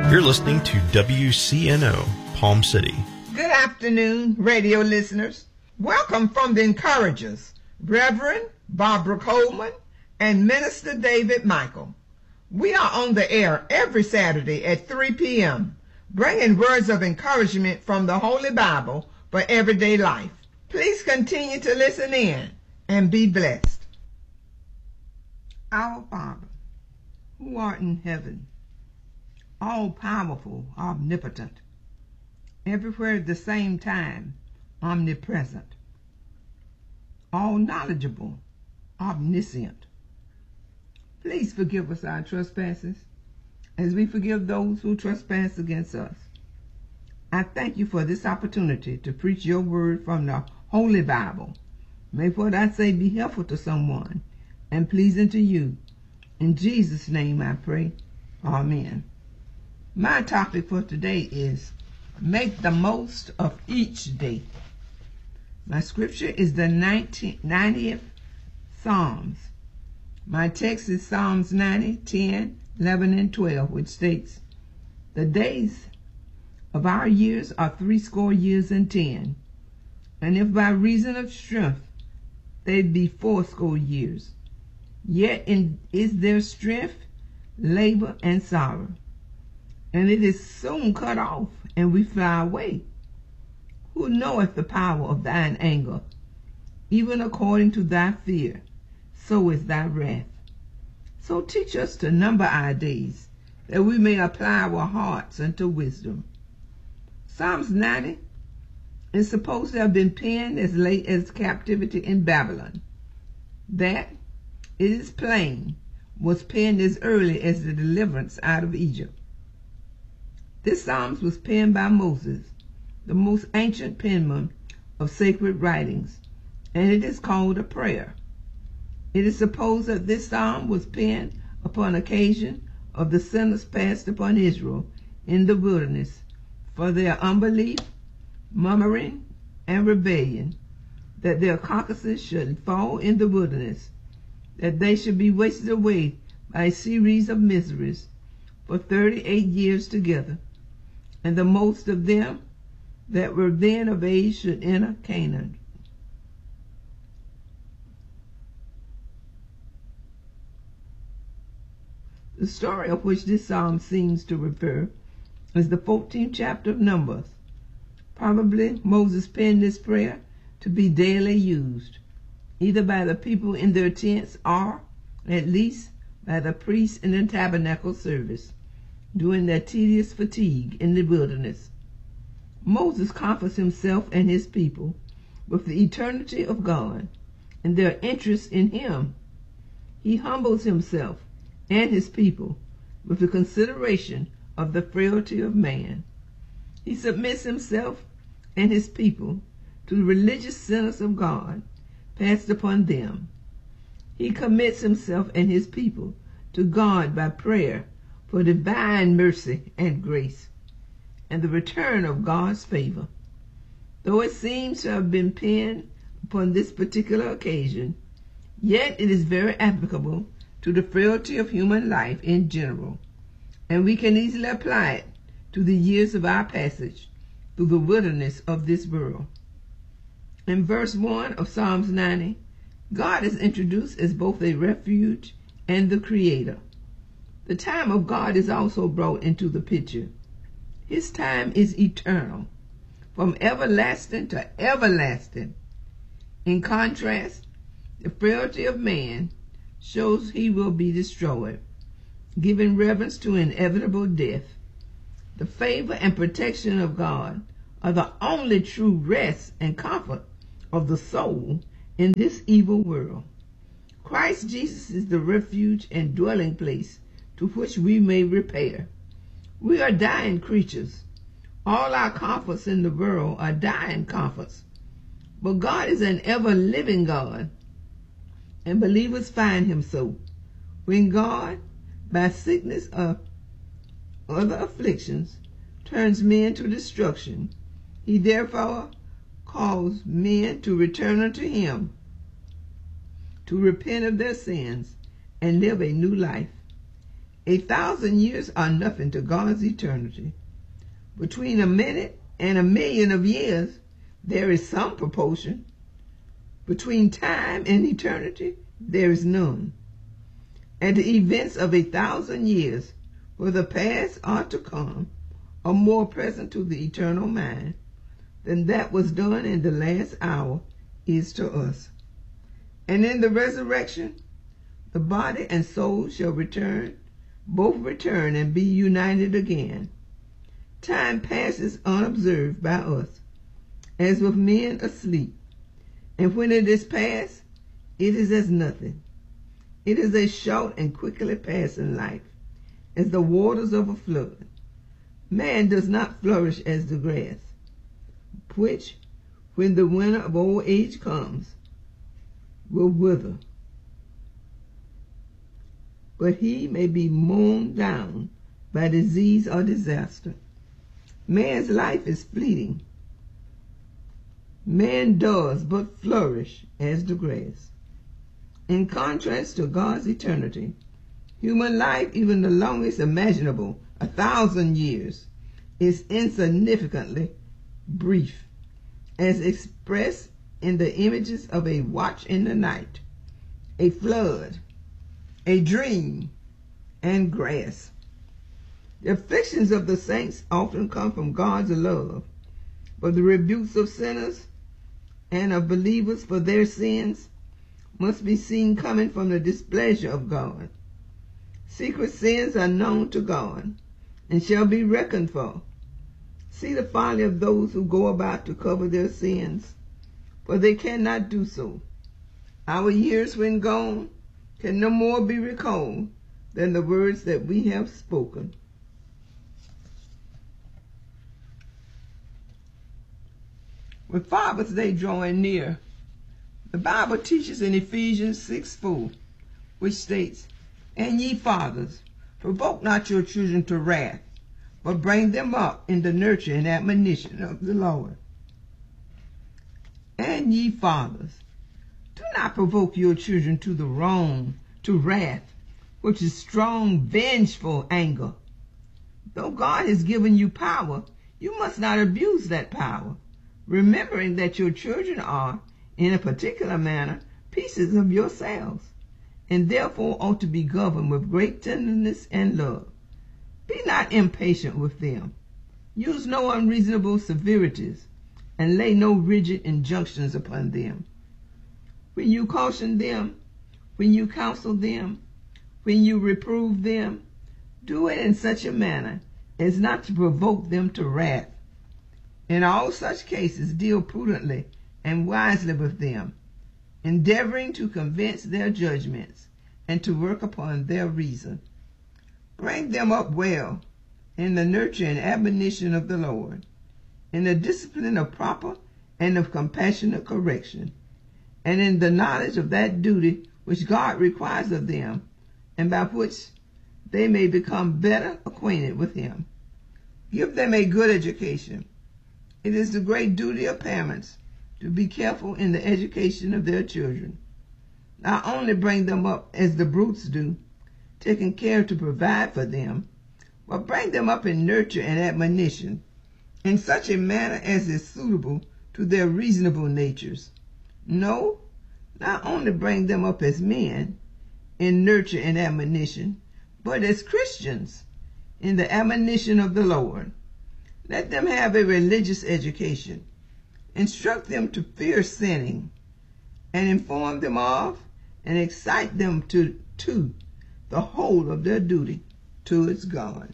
You're listening to WCNO, Palm City. Good afternoon, radio listeners. Welcome from the Encouragers, Reverend Barbara Coleman and Minister David Michael. We are on the air every Saturday at 3 p.m., bringing words of encouragement from the Holy Bible for everyday life. Please continue to listen in and be blessed. Our Father, who art in heaven, all-powerful, omnipotent, everywhere at the same time, omnipresent, all-knowledgeable, omniscient. Please forgive us our trespasses, as we forgive those who trespass against us. I thank you for this opportunity to preach your word from the Holy Bible. May what I say be helpful to someone and pleasing to you. In Jesus' name I pray. Amen. My topic for today is make the most of each day. My scripture is the 90th Psalms. My text is Psalms 90, 10, 11, and 12, which states, the days of our years are 80 years and 10, and if by reason of strength they be 80 years, yet is their strength labor and sorrow, and it is soon cut off, and we fly away. Who knoweth the power of thine anger? Even according to thy fear, so is thy wrath. So teach us to number our days, that we may apply our hearts unto wisdom. Psalms 90 is supposed to have been penned as late as captivity in Babylon. That, it is plain, was penned as early as the deliverance out of Egypt. This Psalms was penned by Moses, the most ancient penman of sacred writings, and it is called a prayer. It is supposed that this psalm was penned upon occasion of the sentence passed upon Israel in the wilderness for their unbelief, murmuring, and rebellion, that their carcasses should fall in the wilderness, that they should be wasted away by a series of miseries for 38 years together, and the most of them that were then of age should enter Canaan. The story of which this psalm seems to refer is the 14th chapter of Numbers. Probably Moses penned this prayer to be daily used, either by the people in their tents or, at least, by the priests in the tabernacle service during their tedious fatigue in the wilderness. Moses comforts himself and his people with the eternity of God and their interest in him. He humbles himself and his people with the consideration of the frailty of man. He submits himself and his people to the religious sentence of God passed upon them. He commits himself and his people to God by prayer for divine mercy and grace and the return of God's favor. Though it seems to have been penned upon this particular occasion, yet it is very applicable to the frailty of human life in general, and we can easily apply it to the years of our passage through the wilderness of this world. In verse 1 of Psalms 90, God is introduced as both a refuge and the creator. The time of God is also brought into the picture. His time is eternal, from everlasting to everlasting. In contrast, the frailty of man shows he will be destroyed, giving reverence to inevitable death. The favor and protection of God are the only true rest and comfort of the soul in this evil world. Christ Jesus is the refuge and dwelling place to which we may repair. We are dying creatures. All our comforts in the world are dying comforts. But God is an ever-living God, and believers find him so. When God, by sickness or other afflictions, turns men to destruction, he therefore calls men to return unto him, to repent of their sins, and live a new life. 1,000 years are nothing to God's eternity. Between a minute and 1,000,000 of years, there is some proportion. Between time and eternity, there is none. And the events of 1,000 years, whether past or to come, are more present to the eternal mind than that was done in the last hour is to us. And in the resurrection, the body and soul shall both return and be united again. Time passes unobserved by us, as with men asleep, and when it is past, it is as nothing. It is a short and quickly passing life, as the waters of a flood. Man does not flourish as the grass, which, when the winter of old age comes, will wither, but he may be mown down by disease or disaster. Man's life is fleeting. Man does but flourish as the grass. In contrast to God's eternity, human life, even the longest imaginable, 1,000 years, is insignificantly brief, as expressed in the images of a watch in the night, a flood, a dream, and grass. The afflictions of the saints often come from God's love, but the rebukes of sinners and of believers for their sins must be seen coming from the displeasure of God. Secret sins are known to God and shall be reckoned for. See the folly of those who go about to cover their sins, for they cannot do so. Our years, when gone, can no more be recalled than the words that we have spoken. With Father's Day drawing near, the Bible teaches in Ephesians 6:4, which states, "And ye fathers, provoke not your children to wrath, but bring them up in the nurture and admonition of the Lord." And ye fathers, do not provoke your children to wrath, which is strong, vengeful anger. Though God has given you power, you must not abuse that power, remembering that your children are, in a particular manner, pieces of yourselves, and therefore ought to be governed with great tenderness and love. Be not impatient with them. Use no unreasonable severities, and lay no rigid injunctions upon them. When you caution them, when you counsel them, when you reprove them, do it in such a manner as not to provoke them to wrath. In all such cases, deal prudently and wisely with them, endeavoring to convince their judgments and to work upon their reason. Bring them up well in the nurture and admonition of the Lord, in the discipline of proper and of compassionate correction, and in the knowledge of that duty which God requires of them, and by which they may become better acquainted with him. Give them a good education. It is the great duty of parents to be careful in the education of their children. Not only bring them up as the brutes do, taking care to provide for them, but bring them up in nurture and admonition, in such a manner as is suitable to their reasonable natures. No, not only bring them up as men, in nurture and admonition, but as Christians, in the admonition of the Lord. Let them have a religious education. Instruct them to fear sinning, and inform them of and excite them to the whole of their duty towards God.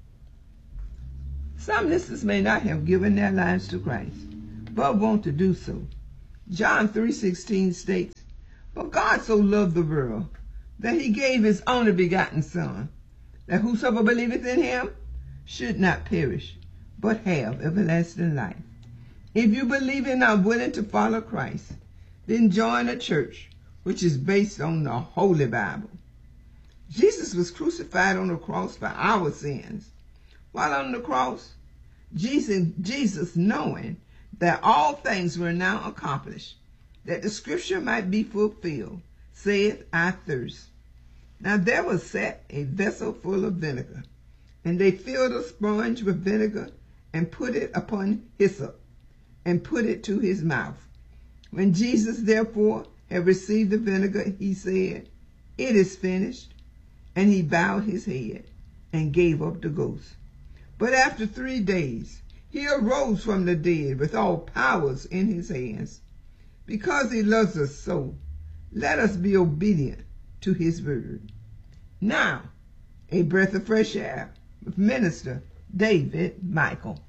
Some listeners may not have given their lives to Christ, but want to do so. John 3:16 states, "For God so loved the world, that he gave his only begotten Son, that whosoever believeth in him should not perish, but have everlasting life." If you believe and are willing to follow Christ, then join a church which is based on the Holy Bible. Jesus was crucified on the cross for our sins. While on the cross, Jesus, knowing that all things were now accomplished, that the scripture might be fulfilled, saith, "I thirst." Now there was set a vessel full of vinegar, and they filled a sponge with vinegar and put it upon hyssop and put it to his mouth. When Jesus therefore had received the vinegar, he said, "It is finished." And he bowed his head and gave up the ghost. But after 3 days, he arose from the dead with all powers in his hands. Because he loves us so, let us be obedient to his word. Now, a breath of fresh air with Minister David Michael.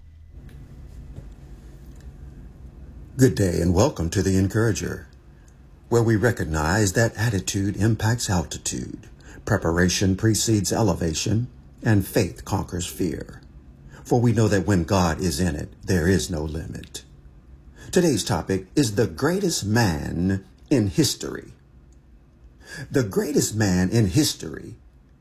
Good day and welcome to The Encourager, where we recognize that attitude impacts altitude, preparation precedes elevation, and faith conquers fear. For we know that when God is in it, there is no limit. Today's topic is the greatest man in history. The greatest man in history,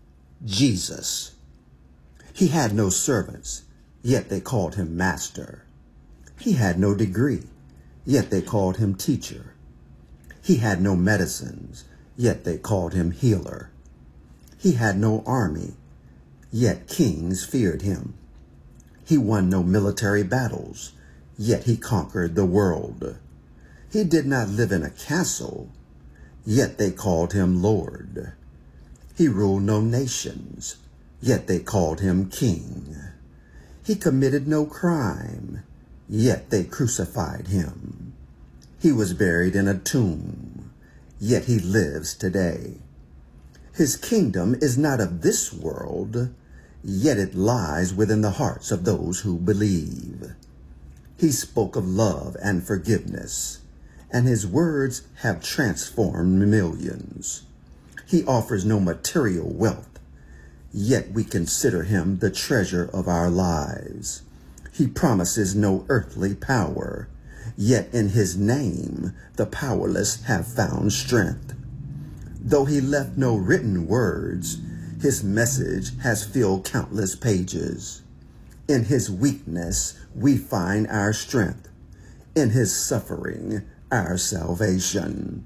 Jesus. He had no servants, yet they called him master. He had no degree, yet they called him teacher. He had no medicines, yet they called him healer. He had no army, yet kings feared him. He won no military battles, yet he conquered the world. He did not live in a castle, yet they called him Lord. He ruled no nations, yet they called him King. He committed no crime, yet they crucified him. He was buried in a tomb, yet he lives today. His kingdom is not of this world, yet it lies within the hearts of those who believe. He spoke of love and forgiveness, and his words have transformed millions. He offers no material wealth, yet we consider him the treasure of our lives. He promises no earthly power, yet in his name the powerless have found strength. Though he left no written words, his message has filled countless pages. In his weakness, we find our strength. In his suffering, our salvation.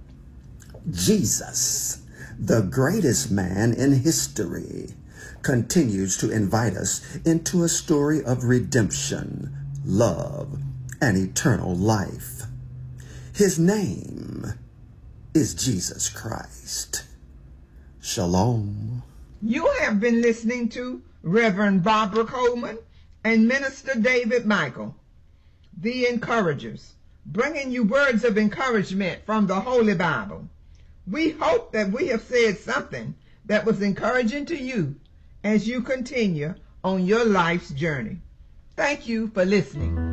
Jesus, the greatest man in history, continues to invite us into a story of redemption, love, and eternal life. His name is Jesus Christ. Shalom. You have been listening to Reverend Barbara Coleman and Minister David Michael, the Encouragers, bringing you words of encouragement from the Holy Bible. We hope that we have said something that was encouraging to you as you continue on your life's journey. Thank you for listening.